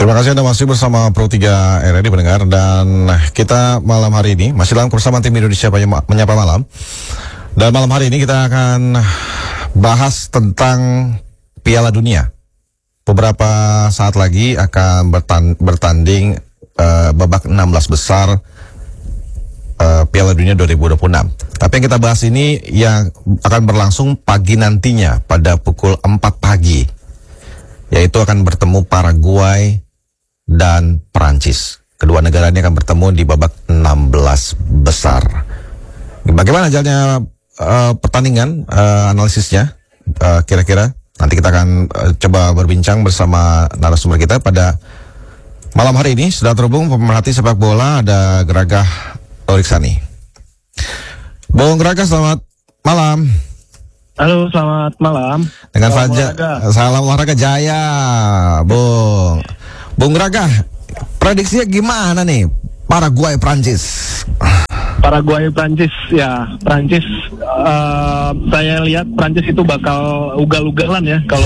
Terima kasih Anda masih bersama Pro 3 RRI pendengar, dan kita malam hari ini masih dalam bersama tim Indonesia Menyapa Malam. Dan malam hari ini kita akan bahas tentang Piala Dunia. Beberapa saat lagi akan bertanding babak 16 besar Piala Dunia 2026. Tapi yang kita bahas ini yang akan berlangsung pagi nantinya pada pukul 4 pagi. Yaitu akan bertemu Paraguay dan Perancis. Kedua negara ini akan bertemu di babak 16 besar. Bagaimana jalannya pertandingan, analisisnya kira-kira? Nanti kita akan coba berbincang bersama narasumber kita pada malam hari ini. Sudah terhubung pemerhati sepak bola, ada Geragah Oriksani. Bung Geragah, selamat malam. Halo, selamat malam. Dengan Fajar, salam olahraga jaya, Bung Geragah, prediksinya gimana nih Paraguay Prancis? Paraguay Prancis, ya Prancis. Saya lihat Prancis itu bakal ugal-ugalan ya kalau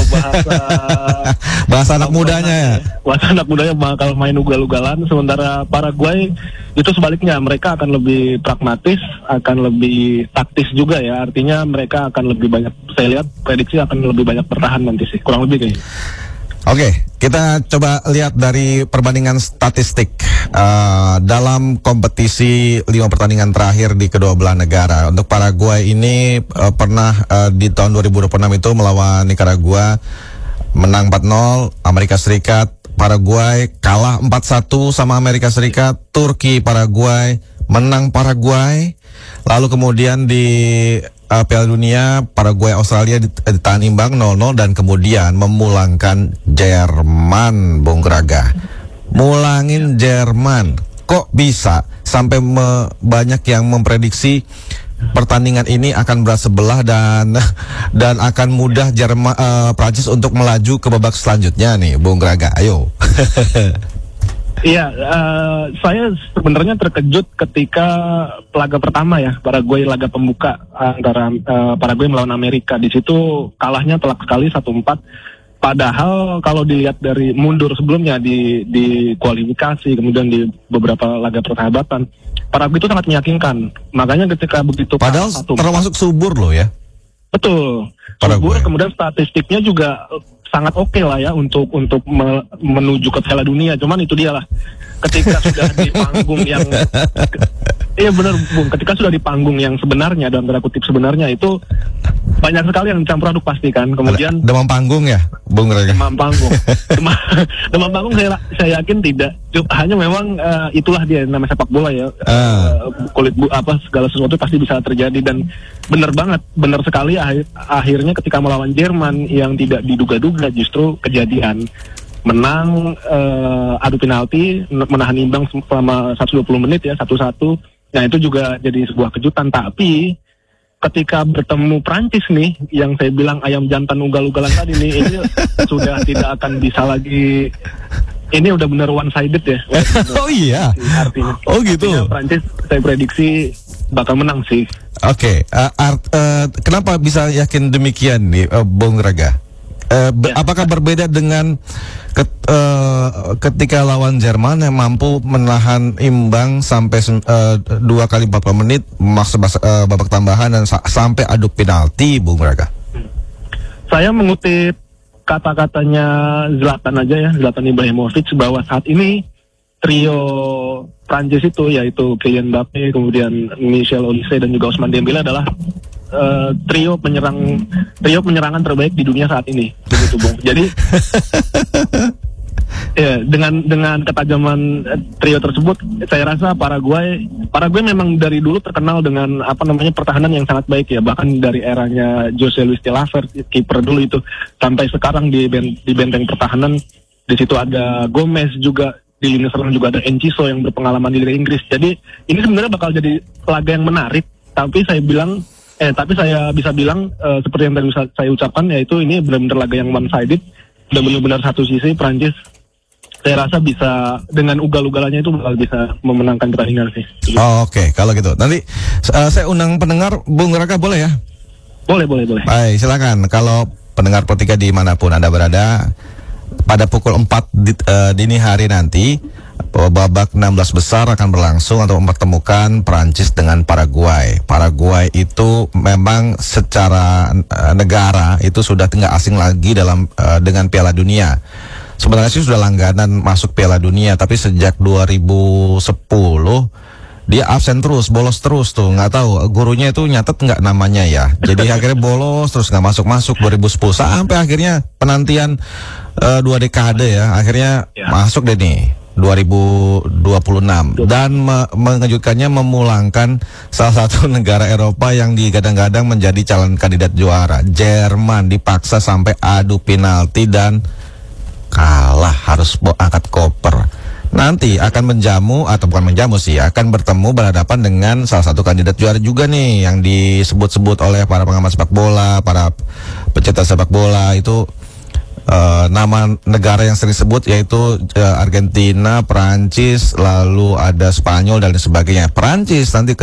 bahasa anak mudanya ya. Bahasa anak mudanya bakal main ugal-ugalan. Sementara Paraguay itu sebaliknya, mereka akan lebih pragmatis, akan lebih taktis juga ya. Artinya mereka akan lebih banyak, saya lihat prediksi akan lebih banyak bertahan nanti sih, kurang lebih kayaknya. Oke, kita coba lihat dari perbandingan statistik dalam kompetisi 5 pertandingan terakhir di kedua belah negara. Untuk Paraguay ini pernah di tahun 2026 itu melawan Nicaragua menang 4-0, Amerika Serikat Paraguay kalah 4-1 sama Amerika Serikat, Turki Paraguay menang Paraguay, lalu kemudian di Piala Dunia Paraguay Australia ditahan imbang 0-0 dan kemudian memulangkan Jerman. Bung Geragah, mulangin Jerman, kok bisa sampai banyak yang memprediksi pertandingan ini akan berat sebelah dan akan mudah Prancis untuk melaju ke babak selanjutnya nih, Bung Geragah, ayo. Iya, saya sebenarnya terkejut ketika laga pertama ya, Paraguay laga pembuka antara Paraguay melawan Amerika. Di situ kalahnya telak sekali 1-4. Padahal kalau dilihat dari mundur sebelumnya di kualifikasi, kemudian di beberapa laga persahabatan, Paraguay itu sangat meyakinkan. Makanya ketika begitu padahal termasuk subur loh ya. Betul. Subur, kemudian statistiknya juga sangat oke lah ya untuk menuju ke Piala Dunia. Cuman itu dia lah, ketika sudah di panggung yang iya benar Bung, ketika sudah di panggung yang sebenarnya, dalam tanda kutip sebenarnya, itu banyak sekali yang campur aduk pasti kan. Kemudian demam panggung ya, Bung Geragah. Demam panggung. Demam panggung saya yakin tidak. Hanya memang itulah dia namanya sepak bola ya. Kulit segala sesuatu pasti bisa terjadi, dan benar banget, benar sekali akhirnya ketika melawan Jerman yang tidak diduga-duga justru kejadian. Menang adu penalti, menahan imbang selama 120 menit ya, 1-1. Nah itu juga jadi sebuah kejutan. Tapi ketika bertemu Prancis nih, yang saya bilang ayam jantan ugal-ugalan tadi nih, ini sudah tidak akan bisa lagi. Ini udah bener one-sided ya. Oh iya. Artinya. Oh gitu. Artinya Prancis saya prediksi bakal menang sih. Oke. Kenapa bisa yakin demikian nih, Bung Geragah? Apakah berbeda dengan ketika lawan Jerman yang mampu menahan imbang sampai 2 kali 40 menit, maksa babak tambahan dan sampai adu penalti, Bung Geragah? Saya mengutip kata-katanya Zlatan aja ya, Zlatan Ibrahimovic, bahwa saat ini trio Prancis itu, yaitu Kylian Mbappe, kemudian Michel Olise dan juga Ousmane Dembele adalah trio penyerangan terbaik di dunia saat ini, begitu Bung. Jadi ya, dengan ketajaman trio tersebut, saya rasa Paraguay memang dari dulu terkenal dengan pertahanan yang sangat baik ya. Bahkan dari eranya Jose Luis de la Fert, kiper dulu itu, sampai sekarang di benteng pertahanan, di situ ada Gomez juga, di lini serang juga ada Enciso yang berpengalaman di Liga Inggris. Jadi ini sebenarnya bakal jadi laga yang menarik. Tapi saya bisa bilang seperti yang tadi saya ucapkan, yaitu ini benar-benar laga yang one-sided, dan benar-benar satu sisi Prancis saya rasa bisa dengan ugal-ugalannya itu bakal bisa memenangkan pertandingan sih. Oke, kalau gitu. Nanti saya undang pendengar, Bung Geragah, boleh ya? Boleh. Baik, silakan. Kalau pendengar Pro 3 dimanapun Anda berada, pada pukul 4 dini hari nanti babak 16 besar akan berlangsung untuk mempertemukan Prancis dengan Paraguay. Paraguay itu memang secara negara itu sudah tidak asing lagi dengan Piala Dunia. Sebenarnya sih sudah langganan masuk Piala Dunia, tapi sejak 2010 dia absen terus, bolos terus tuh, nggak tahu gurunya itu nyatet nggak namanya ya. Jadi akhirnya bolos terus nggak masuk 2010 sampai akhirnya penantian 2 dekade ya, akhirnya masuk deh nih 2026 dan mengejutkannya memulangkan salah satu negara Eropa yang digadang-gadang menjadi calon kandidat juara. Jerman dipaksa sampai adu penalti dan kalah, harus angkat koper. Nanti akan menjamu, atau bukan menjamu sih, akan bertemu berhadapan dengan salah satu kandidat juara juga nih yang disebut-sebut oleh para pengamat sepak bola, para pecinta sepak bola itu. Nama negara yang sering disebut yaitu Argentina, Prancis, lalu ada Spanyol dan sebagainya. Prancis nanti